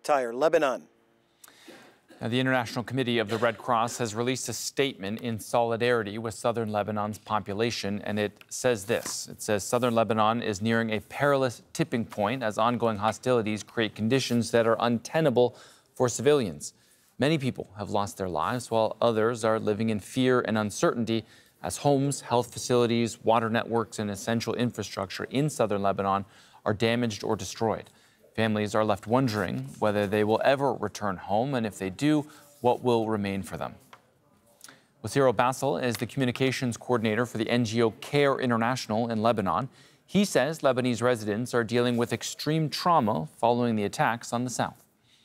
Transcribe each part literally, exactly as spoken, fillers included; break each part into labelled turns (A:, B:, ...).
A: Tyre, Lebanon.
B: Now, the International Committee of the Red Cross has released a statement in solidarity with southern Lebanon's population, and it says this. It says southern Lebanon is nearing a perilous tipping point as ongoing hostilities create conditions that are untenable for civilians. Many people have lost their lives, while others are living in fear and uncertainty as homes, health facilities, water networks, and essential infrastructure in southern Lebanon are damaged or destroyed. Families are left wondering whether they will ever return home, and if they do, what will remain for them. Wasiro Bassel is the communications coordinator for the N G O CARE International in Lebanon. He says Lebanese residents are dealing with extreme trauma following the attacks on the south.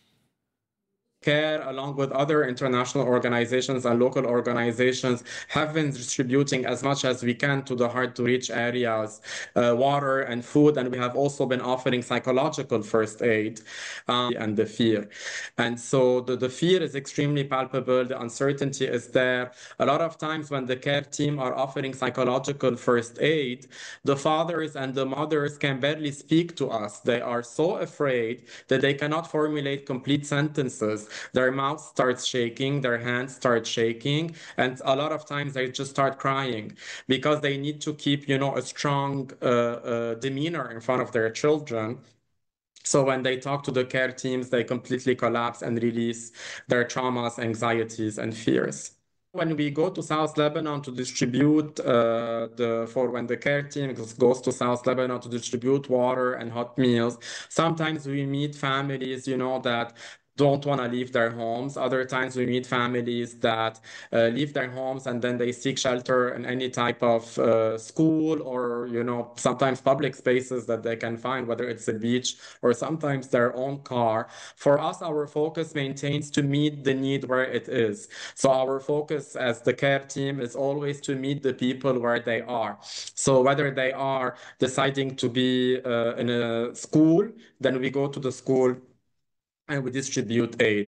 C: CARE, along with other international organizations and local organizations, have been distributing as much as we can to the hard-to-reach areas, uh, water and food, and we have also been offering psychological first aid um, and the fear. And so the, the fear is extremely palpable, the uncertainty is there. A lot of times when the CARE team are offering psychological first aid, the fathers and the mothers can barely speak to us. They are so afraid that they cannot formulate complete sentences. Their mouth starts shaking, their hands start shaking, and a lot of times they just start crying because they need to keep, you know, a strong uh, uh, demeanor in front of their children. So when they talk to the CARE teams, they completely collapse and release their traumas, anxieties, and fears. When we go to South Lebanon to distribute uh, the for when the CARE team goes to South Lebanon to distribute water and hot meals, sometimes we meet families, you know, that don't want to leave their homes. Other times we meet families that uh, leave their homes and then they seek shelter in any type of uh, school or, you know, sometimes public spaces that they can find, whether it's a beach or sometimes their own car. For us, our focus maintains to meet the need where it is. So our focus as the CARE team is always to meet the people where they are. So whether they are deciding to be uh, in a school, then we go to the school and we distribute aid.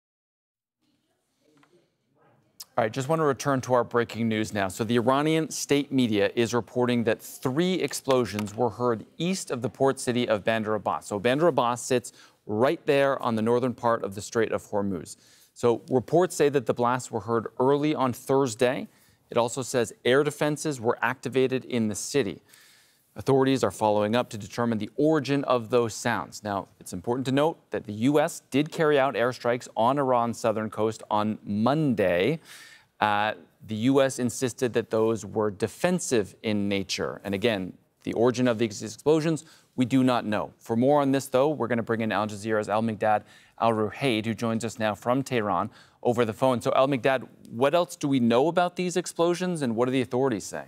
B: All right, just want to return to our breaking news now. So the Iranian state media is reporting that three explosions were heard east of the port city of Bandar Abbas. So Bandar Abbas sits right there on the northern part of the Strait of Hormuz. So reports say that the blasts were heard early on Thursday. It also says air defenses were activated in the city. Authorities are following up to determine the origin of those sounds. Now, it's important to note that the U S did carry out airstrikes on Iran's southern coast on Monday. Uh, the U S insisted that those were defensive in nature. And again, the origin of these explosions, we do not know. For more on this, though, we're going to bring in Al Jazeera's Al-Miqdad Al-Ruhayd, who joins us now from Tehran over the phone. So, Al-Miqdad, what else do we know about these explosions, and what are the authorities saying?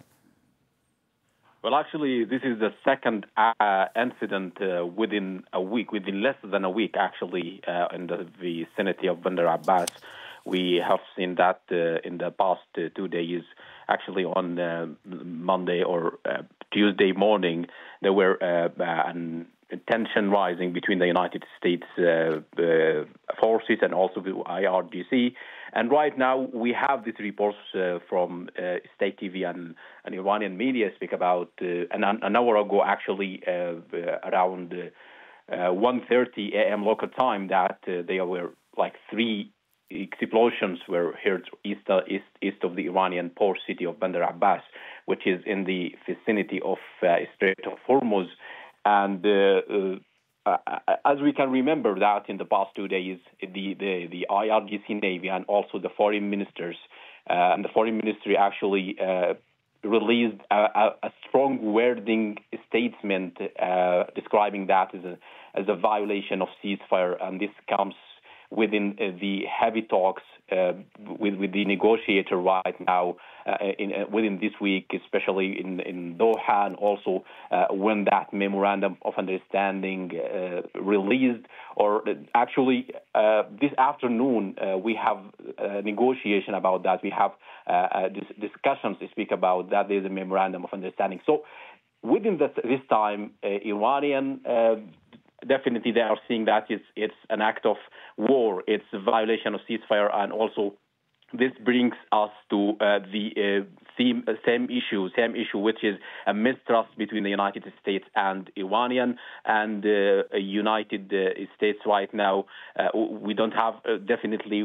D: Well, actually, this is the second uh, incident uh, within a week, within less than a week, actually, uh, in the vicinity of Bandar Abbas. We have seen that uh, in the past uh, two days. Actually, on uh, Monday or uh, Tuesday morning, there were uh, an tension rising between the United States uh, uh, forces and also the I R G C. And right now, we have these reports uh, from uh, State T V and, and Iranian media speak about, uh, an, an hour ago, actually, uh, uh, around uh, one thirty a m local time, that uh, there were like three explosions were heard east, uh, east, east of the Iranian port city of Bandar Abbas, which is in the vicinity of uh, Strait of Hormuz. And uh, uh, as we can remember that in the past two days, the, the, the I R G C Navy and also the foreign ministers uh, and the foreign ministry actually uh, released a, a, a strong wording statement uh, describing that as a, as a violation of ceasefire. And this comes within uh, the heavy talks uh, with, with the negotiator right now uh, in, uh, within this week, especially in, in Doha, and also uh, when that memorandum of understanding uh, released, or uh, actually uh, this afternoon uh, we have a negotiation about that. We have uh, uh, dis discussions to speak about that. There's a memorandum of understanding. So within this, this time, uh, Iranian uh, definitely they are seeing that it's, it's an act of war, it's a violation of ceasefire, and also this brings us to uh, the uh, same, same issue, same issue, which is a mistrust between the United States and Iranian and uh, United uh, States right now. Uh, we don't have uh, definitely